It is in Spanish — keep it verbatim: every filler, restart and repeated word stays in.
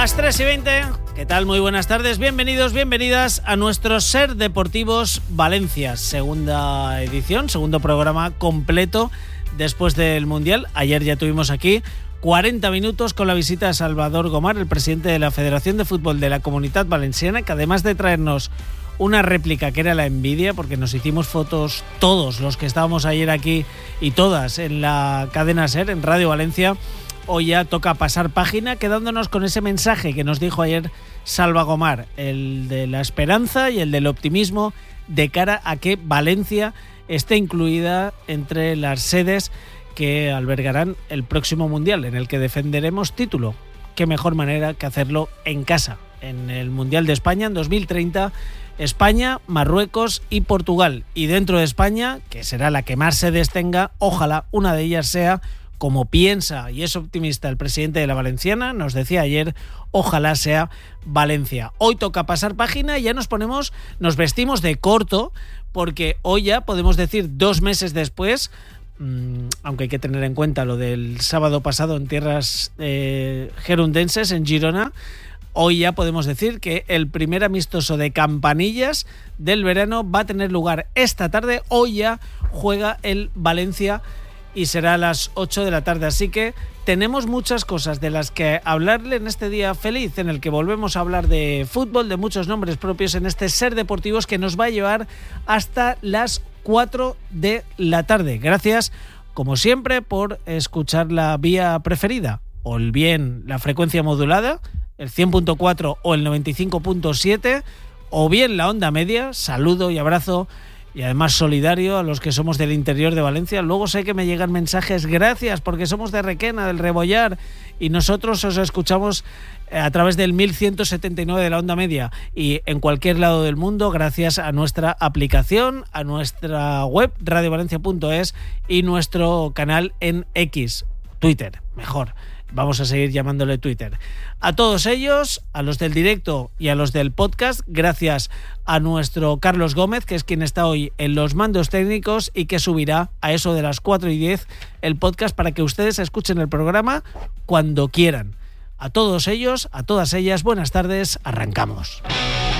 Las tres y veinte, ¿qué tal? Muy buenas tardes, bienvenidos, bienvenidas a nuestro Ser Deportivos Valencia, segunda edición, segundo programa completo después del Mundial. Ayer ya tuvimos aquí cuarenta minutos con la visita de Salvador Gomar, el presidente de la Federación de Fútbol de la Comunitat Valenciana, que además de traernos una réplica que era la envidia, porque nos hicimos fotos todos los que estábamos ayer aquí y todas en la cadena SER, en Radio Valencia. Hoy ya toca pasar página, quedándonos con ese mensaje que nos dijo ayer Salva Gomar, el de la esperanza y el del optimismo de cara a que Valencia esté incluida entre las sedes que albergarán el próximo Mundial, en el que defenderemos título. Qué mejor manera que hacerlo en casa, en el Mundial de España en dos mil treinta, España, Marruecos y Portugal. Y dentro de España, que será la que más sedes tenga, ojalá una de ellas sea, como piensa y es optimista el presidente de la Valenciana, nos decía ayer, ojalá sea Valencia. Hoy toca pasar página y ya nos ponemos, nos vestimos de corto, porque hoy ya podemos decir dos meses después, mmm, aunque hay que tener en cuenta lo del sábado pasado en tierras eh, gerundenses, en Girona, hoy ya podemos decir que el primer amistoso de campanillas del verano va a tener lugar esta tarde. Hoy ya juega el Valencia y será a las ocho de la tarde, así que tenemos muchas cosas de las que hablarle en este día feliz, en el que volvemos a hablar de fútbol, de muchos nombres propios en este Ser Deportivos que nos va a llevar hasta las cuatro de la tarde. Gracias, como siempre, por escuchar la vía preferida, o el bien la frecuencia modulada, el cien punto cuatro o el noventa y cinco punto siete, o bien la onda media. Saludo y abrazo y además solidario a los que somos del interior de Valencia. Luego sé que me llegan mensajes, gracias, porque somos de Requena, del Rebollar, y nosotros os escuchamos a través del mil ciento setenta y nueve de la onda media y en cualquier lado del mundo gracias a nuestra aplicación, a nuestra web radio valencia punto es y nuestro canal en X, Twitter, mejor. Vamos a seguir llamándole Twitter. A todos ellos, a los del directo y a los del podcast, gracias a nuestro Carlos Gómez, que es quien está hoy en los mandos técnicos y que subirá a eso de las cuatro y diez el podcast para que ustedes escuchen el programa cuando quieran. A todos ellos, a todas ellas, buenas tardes, arrancamos.